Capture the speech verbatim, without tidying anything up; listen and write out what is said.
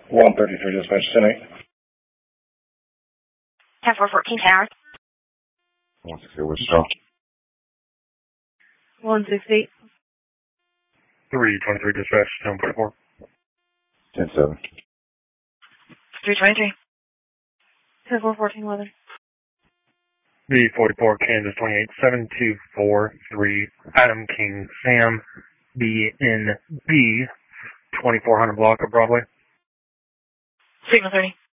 one thirty-three dispatch, ten eight. ten four fourteen Tower. one sixty-eight Wichita. one sixty-eight. three twenty-three dispatch, ten forty-four. ten seven. three twenty-three. ten four fourteen weather. B forty-four Kansas twenty-eight, seven two four three Adam King Sam B N B twenty-four hundred block of Broadway. Signal thirty.